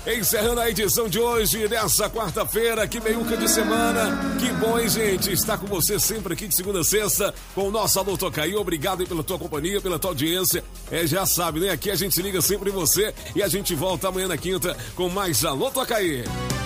Encerrando a edição de hoje, nessa quarta-feira, que meiuca de semana. Que bom, hein, gente? Estar com você sempre aqui de segunda a sexta com o nosso Alô Tocaí. Obrigado aí pela tua companhia, pela tua audiência. Já sabe, né? Aqui a gente se liga sempre em você e a gente volta amanhã na quinta com mais Alô Tocaí.